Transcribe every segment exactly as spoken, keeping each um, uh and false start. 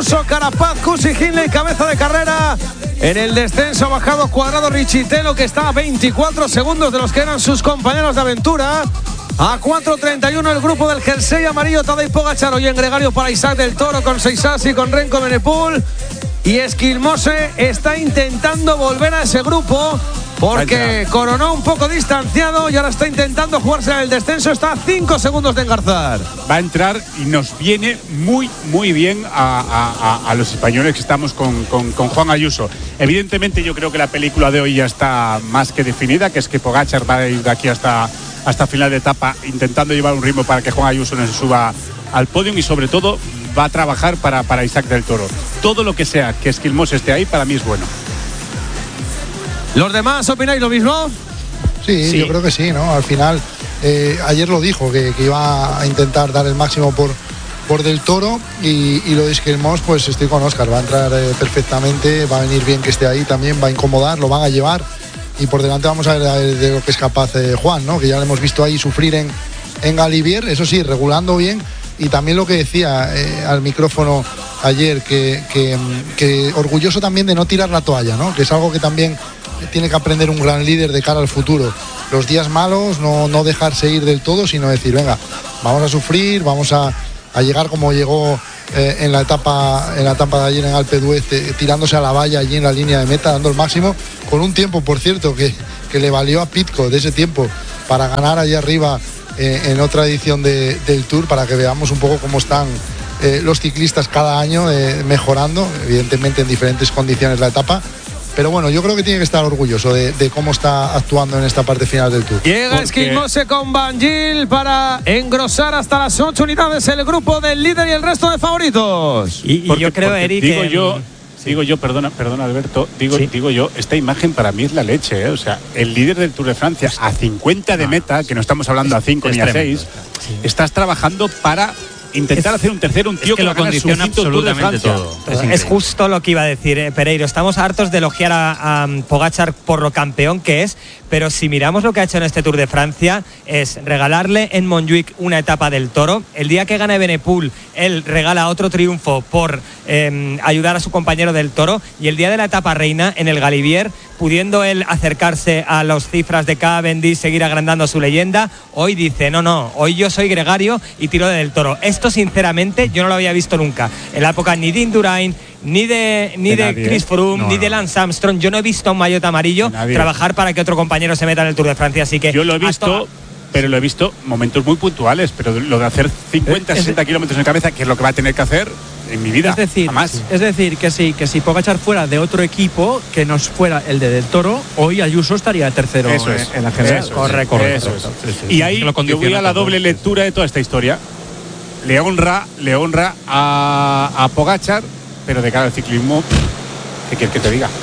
Ayuso, Carapaz, Cusi, Hindley, cabeza de carrera. En el descenso ha bajado Cuadrado, Richitelo, que está a veinticuatro segundos de los que eran sus compañeros de aventura. A cuatro treinta y uno el grupo del jersey amarillo, Tadej Pogačar, hoy en gregario para Isaac del Toro, con Seisasi, con Renko Benepul. Y Esquilmose está intentando volver a ese grupo porque coronó un poco distanciado y ahora está intentando jugarse en el descenso. Está a cinco segundos de engarzar. Va a entrar y nos viene muy, muy bien a, a, a los españoles que estamos con, con, con Juan Ayuso. Evidentemente yo creo que la película de hoy ya está más que definida, que es que Pogačar va a ir de aquí hasta, hasta final de etapa intentando llevar un ritmo para que Juan Ayuso no se suba al podio y sobre todo va a trabajar para, para Isaac del Toro. Todo lo que sea que Esquilmos esté ahí para mí es bueno. ¿Los demás opináis lo mismo? Sí, sí, yo creo que sí, ¿no? Al final, eh, ayer lo dijo, que, que iba a intentar dar el máximo por, por del Toro y, y lo de Esquilmos, pues estoy con Óscar, va a entrar eh, perfectamente, va a venir bien que esté ahí también, va a incomodar, lo van a llevar y por delante vamos a ver de lo que es capaz eh, Juan, ¿no? Que ya le hemos visto ahí sufrir en, en Galibier, eso sí, regulando bien. Y también lo que decía eh, al micrófono ayer, que, que, que orgulloso también de no tirar la toalla, ¿no? Que es algo que también tiene que aprender un gran líder de cara al futuro. Los días malos, no, no dejarse ir del todo, sino decir, venga, vamos a sufrir, vamos a, a llegar como llegó eh, en la etapa en la etapa de ayer en Alpe d'Huez, eh, tirándose a la valla allí en la línea de meta, dando el máximo, con un tiempo, por cierto, que, que le valió a Pidcock de ese tiempo para ganar allá arriba en otra edición de, del Tour, para que veamos un poco cómo están eh, los ciclistas cada año eh, mejorando, evidentemente en diferentes condiciones la etapa, pero bueno, yo creo que tiene que estar orgulloso de, de cómo está actuando en esta parte final del Tour. Llega Porque... Esquilmose con Van Gil para engrosar hasta las ocho unidades el grupo del líder y el resto de favoritos. Y, y porque, yo creo, Eric, digo que... yo Digo yo, perdona, perdona Alberto, digo, sí. digo yo, esta imagen para mí es la leche, ¿eh? O sea, el líder del Tour de Francia a cincuenta de meta, que no estamos hablando a cinco ni a seis, sí. Estás trabajando para intentar es, hacer un tercero, un tío es que, que lo condiciona absolutamente todo. Es, es justo lo que iba a decir, eh, Pereiro. Estamos hartos de elogiar a, a Pogačar por lo campeón que es, pero si miramos lo que ha hecho en este Tour de Francia, es regalarle en Montjuic una etapa del Toro. El día que gana Benepul, él regala otro triunfo por eh, ayudar a su compañero del Toro, y el día de la etapa reina en el Galibier, pudiendo él acercarse a las cifras de Cavendish, seguir agrandando su leyenda, hoy dice, no, no, hoy yo soy gregario y tiro del Toro. Esto sinceramente yo no lo había visto nunca, en la época ni de Indurain, ni de ni de, de Chris Froome, no, ni no. de Lance Armstrong. Yo no he visto a un maillot amarillo trabajar para que otro compañero se meta en el Tour de Francia, así que yo lo he visto, pero lo he visto momentos muy puntuales, pero lo de hacer cincuenta, sesenta kilómetros en cabeza, que es lo que va a tener que hacer en mi vida, es decir, jamás. Es decir, que si, que si Pogačar fuera de otro equipo que no fuera el de Del Toro, hoy Ayuso estaría tercero eso es, en la general. Eso correcto, es, correcto. Eso es. Sí, sí, y ahí yo voy a la doble lectura de toda esta historia. Le honra, le honra a, a Pogačar, pero de cara al ciclismo, ¿qué quieres que te diga?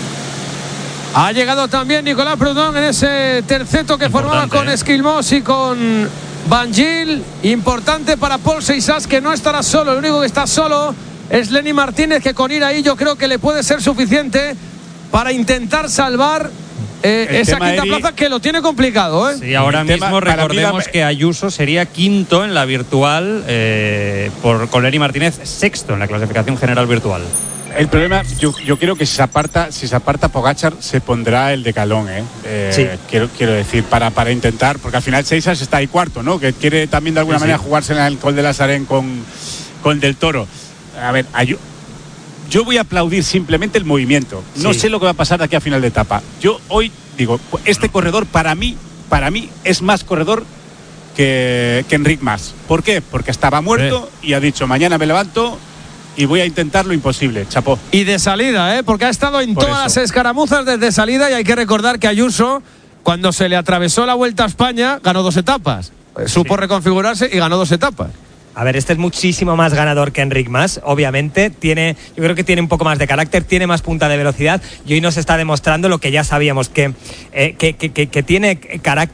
Ha llegado también Nicolás Proudhon en ese terceto que Importante, formaba con ¿eh? Esquilmos y con Van Gil. Importante para Paul Seisas, que no estará solo. El único que está solo es Lenny Martínez, que con ir ahí yo creo que le puede ser suficiente para intentar salvar eh, esa quinta Eri, plaza, que lo tiene complicado, ¿eh? Sí, ahora mismo tema, recordemos la... que Ayuso sería quinto en la virtual, eh, por, con Lenny Martínez sexto en la clasificación general virtual. El problema, yo, yo creo que si se aparta, si se aparta Pogačar, se pondrá el decalón, ¿eh? eh sí. Quiero, quiero decir, para, para intentar, porque al final Seisas está ahí cuarto, ¿no? Que quiere también de alguna sí, manera sí. jugarse en el Col de la Sarén con, con Del Toro. A ver, Ayu, yo voy a aplaudir simplemente el movimiento. No sí. sé lo que va a pasar de aquí a final de etapa. Yo hoy digo, este corredor para mí, para mí es más corredor que, que Enric Mas. ¿Por qué? Porque estaba muerto sí. y ha dicho, mañana me levanto y voy a intentar lo imposible, chapó. Y de salida, ¿eh? Porque ha estado en Por todas eso. las escaramuzas desde salida, y hay que recordar que Ayuso, cuando se le atravesó la Vuelta a España, ganó dos etapas. Sí. Supo reconfigurarse y ganó dos etapas. A ver, este es muchísimo más ganador que Enric Mas, obviamente. Tiene, yo creo que tiene un poco más de carácter, tiene más punta de velocidad, y hoy nos está demostrando lo que ya sabíamos, que, eh, que, que, que, que tiene carácter,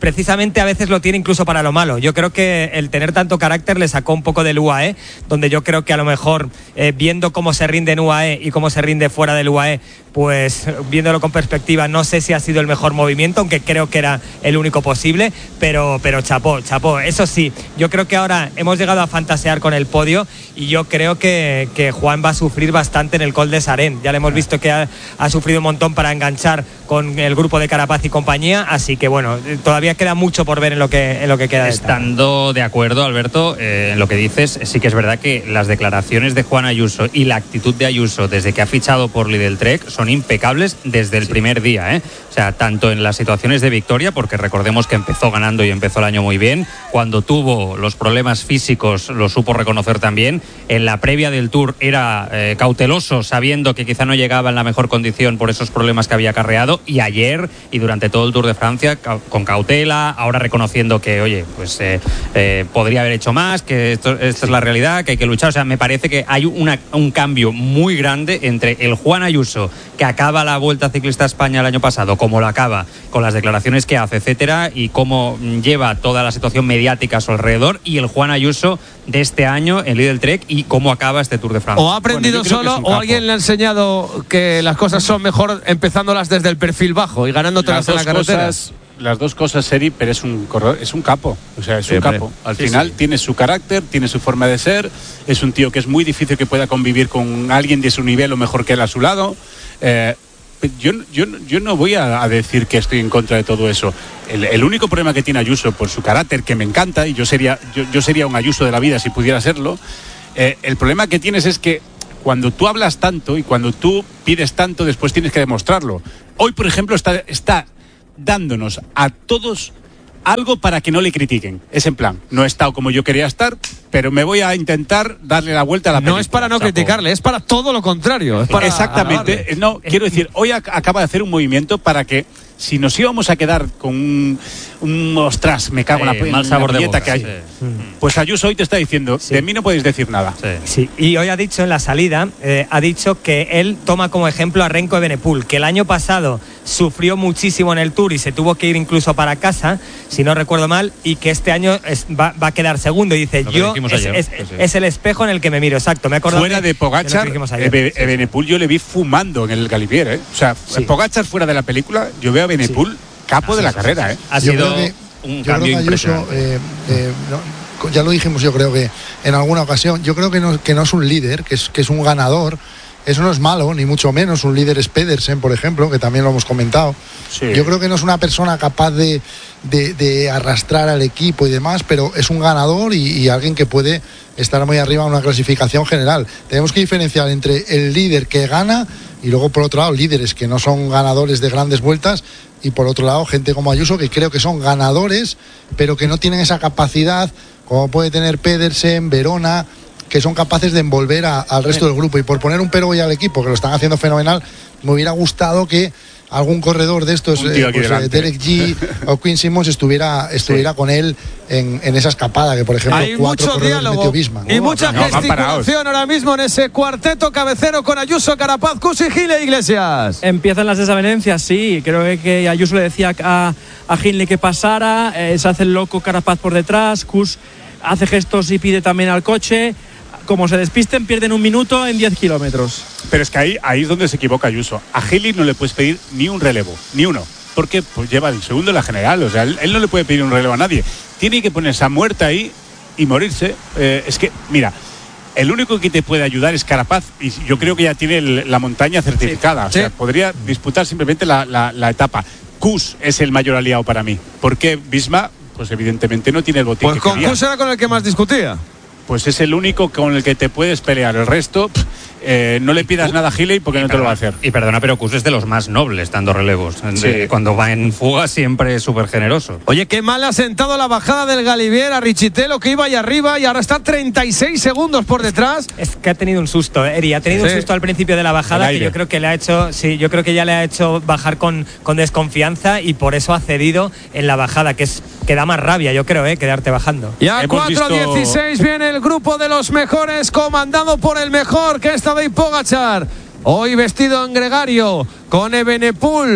precisamente a veces lo tiene incluso para lo malo. Yo creo que el tener tanto carácter le sacó un poco del U A E, donde yo creo que a lo mejor eh, viendo cómo se rinde en U A E y cómo se rinde fuera del U A E, pues viéndolo con perspectiva, no sé si ha sido el mejor movimiento, aunque creo que era el único posible, pero, pero chapó, chapó. Eso sí, yo creo que ahora hemos llegado a fantasear con el podio y yo creo que, que Juan va a sufrir bastante en el Col de Sarén. Ya le hemos visto que ha, ha sufrido un montón para enganchar con el grupo de Carapaz y compañía, así que bueno, todavía queda mucho por ver en lo que, en lo que queda. Estando de acuerdo, Alberto, eh, en lo que dices, sí que es verdad que las declaraciones de Juan Ayuso y la actitud de Ayuso desde que ha fichado por Lidl Trek son impecables desde el sí. primer día, ¿eh? O sea, tanto en las situaciones de victoria, porque recordemos que empezó ganando y empezó el año muy bien, cuando tuvo los problemas físicos lo supo reconocer también, en la previa del Tour era eh, cauteloso, sabiendo que quizá no llegaba en la mejor condición por esos problemas que había acarreado, y ayer y durante todo el Tour de Francia con cautela, ahora reconociendo que, oye, pues eh, eh, podría haber hecho más, que esto, esta es la realidad, que hay que luchar. O sea, me parece que hay una, un cambio muy grande entre el Juan Ayuso que acaba la Vuelta Ciclista a España el año pasado, como lo acaba, con las declaraciones que hace, etcétera, y cómo lleva toda la situación mediática a su alrededor, y el Juan Ayuso de este año en Lidl Trek y cómo acaba este Tour de Francia. O ha aprendido bueno, solo o alguien le ha enseñado que las cosas son mejor empezándolas desde el perfil bajo y ganándotelas en la carretera. Cosas, las dos cosas, Seri, pero es un corredor, es un capo, o sea, es un Siempre. capo. Al sí, final sí. tiene su carácter, tiene su forma de ser, es un tío que es muy difícil que pueda convivir con alguien de su nivel o mejor que él a su lado. Eh, Yo, yo, yo no voy a, a decir que estoy en contra de todo eso. El, el único problema que tiene Ayuso, por su carácter, que me encanta, y yo sería, yo, yo sería un Ayuso de la vida si pudiera serlo, eh, el problema que tienes es que cuando tú hablas tanto y cuando tú pides tanto, después tienes que demostrarlo. Hoy, por ejemplo, está, está dándonos a todos algo para que no le critiquen. Es en plan, no he estado como yo quería estar, pero me voy a intentar darle la vuelta a la película. No es para no Chapo. criticarle, es para todo lo contrario. Es para Exactamente. Alabarle. No, quiero decir, hoy ac- acaba de hacer un movimiento para que si nos íbamos a quedar con un, un ostras, me cago en eh, la, mal sabor la de boca, que hay. Sí. Pues Ayuso hoy te está diciendo, sí. de mí no podéis decir nada. Sí. sí. Y hoy ha dicho en la salida, eh, ha dicho que él toma como ejemplo a Renko Evenepoel, que el año pasado sufrió muchísimo en el Tour y se tuvo que ir incluso para casa, si no recuerdo mal, y que este año es, va, va a quedar segundo. Y dice, yo es, ayer, es, sí. es el espejo en el que me miro. Exacto, me acuerdo. Fuera de Pogačar, Evenepoel yo le vi fumando en el Galibier, ¿eh? O sea, sí. Pogačar fuera de la película, yo veo a Evenepoel sí. capo ah, de la sí, carrera, sí, sí. ¿eh? Ha yo sido que, un yo cambio creo que Ayuso, eh, eh, no, ya lo dijimos yo creo que en alguna ocasión, yo creo que no, que no es un líder, que es, que es un ganador. Eso no es malo, ni mucho menos. Un líder es Pedersen, por ejemplo, que también lo hemos comentado. Sí. Yo creo que no es una persona capaz de, de, de arrastrar al equipo y demás, pero es un ganador y, y alguien que puede estar muy arriba en una clasificación general. Tenemos que diferenciar entre el líder que gana y luego, por otro lado, líderes que no son ganadores de grandes vueltas, y por otro lado, gente como Ayuso, que creo que son ganadores, pero que no tienen esa capacidad como puede tener Pedersen, Verona, que son capaces de envolver a, al resto del grupo. Y por poner un pero hoy al equipo, que lo están haciendo fenomenal, me hubiera gustado que algún corredor de estos, eh, pues, eh, Derek G o Quinn Simmons estuviera, estuviera sí. con él en, en esa escapada, que por ejemplo hay cuatro mucho corredores diálogo metió Bisman. y oh, mucha no, gesticulación ahora mismo en ese cuarteto cabecero con Ayuso, Carapaz, Kuss y Hindley Iglesias. Empiezan las desavenencias, sí. Creo que Ayuso le decía a, a Hindley que pasara, eh, se hace el loco Carapaz por detrás, Kuss hace gestos y pide también al coche. Como se despisten, pierden un minuto en diez kilómetros. Pero es que ahí, ahí es donde se equivoca Ayuso. A Hindley no le puedes pedir ni un relevo, ni uno, porque pues, lleva el segundo en la general. O sea, él, él no le puede pedir un relevo a nadie. Tiene que ponerse a muerta ahí y morirse. Eh, es que, mira, el único que te puede ayudar es Carapaz, y yo creo que ya tiene el, la montaña certificada. Sí. O sea, sí. podría disputar simplemente la, la, la etapa. Kuss es el mayor aliado para mí. Porque Bisma, pues evidentemente no tiene el botín pues que con Kuss era con el que más discutía. Pues es el único con el que te puedes pelear. El resto, eh, no le pidas nada a Hindley porque no te lo va a hacer. Y perdona, pero Kuss es de los más nobles dando relevos. Sí. De, cuando va en fuga siempre es súper generoso. Oye, qué mal ha sentado la bajada del Galibier a Richitelo, que iba ahí arriba y ahora está treinta y seis segundos por detrás. Es, es que ha tenido un susto, ¿eh? Eri, ha tenido sí. un susto al principio de la bajada que yo creo que le ha hecho, sí, yo creo que ya le ha hecho bajar con, con desconfianza y por eso ha cedido en la bajada, que es que da más rabia, yo creo, ¿eh? Quedarte bajando. Y a cuatro dieciséis viene el grupo de los mejores, comandado por el mejor, que es Tadej Pogačar. Hoy vestido en gregario, con Evenepoel,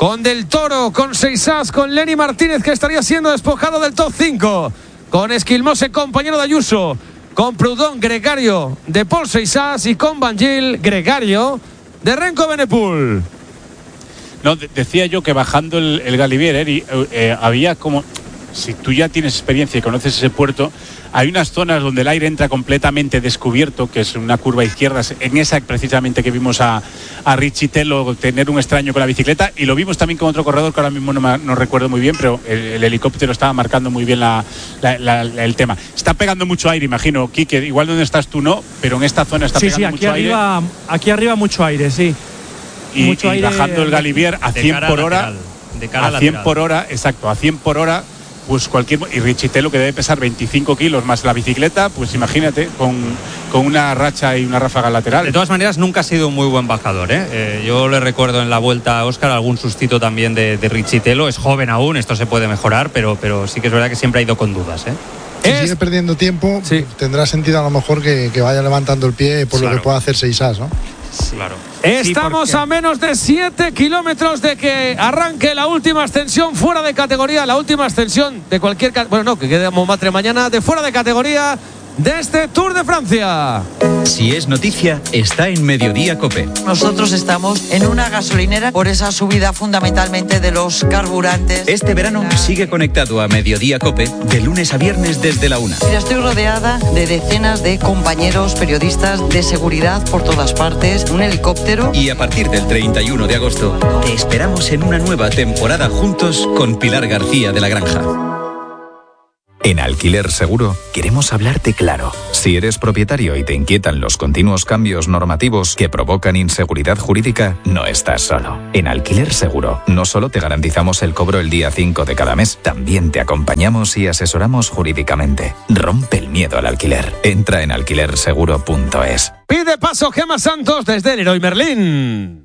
con Del Toro, con Seisás, con Lenny Martínez, que estaría siendo despojado del top cinco, con Esquilmose, compañero de Ayuso, con Proudhon, gregario de Paul Seisás, y con Bangil, gregario de Renko Benepul. No, de- decía yo que bajando el, el Galibier, Eri, eh, había como, si tú ya tienes experiencia y conoces ese puerto, hay unas zonas donde el aire entra completamente descubierto, que es una curva izquierda, en esa precisamente que vimos a, a Richie Telo tener un extraño con la bicicleta, y lo vimos también con otro corredor que ahora mismo no, me, no recuerdo muy bien, pero el, el helicóptero estaba marcando muy bien la, la, la, la, el tema. Está pegando mucho aire, imagino, Quique, igual donde estás tú no, pero en esta zona está sí, pegando sí, aquí mucho arriba, aire. aquí arriba mucho aire, sí. Y, mucho y aire bajando el Galibier a cien por hora, lateral, de cara a cien lateral. por hora, exacto, a cien por hora, pues cualquier, y Richie Telo, que debe pesar veinticinco kilos más la bicicleta, pues imagínate, con, con una racha y una ráfaga lateral. De todas maneras, nunca ha sido un muy buen bajador, ¿eh? Eh, yo le recuerdo en la vuelta a Óscar algún sustito también de, de Richie Telo. Es joven aún, esto se puede mejorar, pero, pero sí que es verdad que siempre ha ido con dudas, ¿eh? Si Es- sigue perdiendo tiempo, Sí. tendrá sentido a lo mejor que, que vaya levantando el pie por lo Claro. que pueda hacer Seisás, ¿no? Claro. Estamos Sí, porque- a menos de siete kilómetros de que arranque la última ascensión fuera de categoría, la última ascensión de cualquier... ca- Bueno, no, que quede Montmartre mañana, de fuera de categoría de este Tour de Francia. Si es noticia, está en Mediodía COPE. Nosotros estamos en una gasolinera por esa subida fundamentalmente de los carburantes. Este verano sigue conectado a Mediodía COPE de lunes a viernes desde la una. Mira, estoy rodeada de decenas de compañeros periodistas de seguridad por todas partes, un helicóptero. Y a partir del treinta y uno de agosto, te esperamos en una nueva temporada juntos con Pilar García de la Granja. En Alquiler Seguro queremos hablarte claro. Si eres propietario y te inquietan los continuos cambios normativos que provocan inseguridad jurídica, no estás solo. En Alquiler Seguro no solo te garantizamos el cobro el día cinco de cada mes, también te acompañamos y asesoramos jurídicamente. Rompe el miedo al alquiler. Entra en alquiler seguro punto es. Pide paso Gemma Santos desde el Leroy Merlin.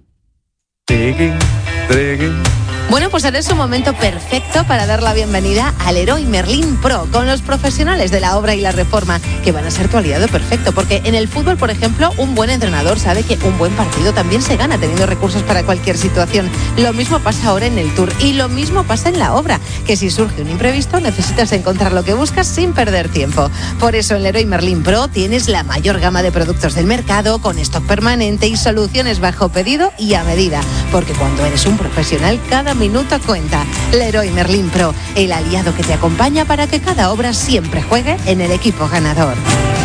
Bueno, pues ahora es un momento perfecto para dar la bienvenida al Leroy Merlin Pro, con los profesionales de la obra y la reforma, que van a ser tu aliado perfecto, porque en el fútbol, por ejemplo, un buen entrenador sabe que un buen partido también se gana teniendo recursos para cualquier situación. Lo mismo pasa ahora en el Tour, y lo mismo pasa en la obra, que si surge un imprevisto necesitas encontrar lo que buscas sin perder tiempo. Por eso en Leroy Merlin Pro tienes la mayor gama de productos del mercado, con stock permanente y soluciones bajo pedido y a medida, porque cuando eres un profesional, cada minuto cuenta. Leroy Merlin Pro, el aliado que te acompaña para que cada obra siempre juegue en el equipo ganador.